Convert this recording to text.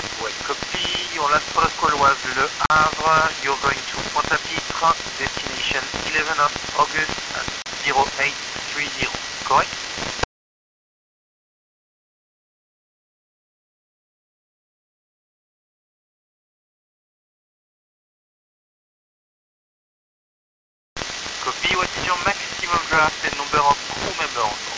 Ouais, copy. On lance for the call was Le Havre. You're going to Pointe-à-Pitre, destination 11 of August at 0830. Correct? Copy. What is your maximum draft and number of crew members?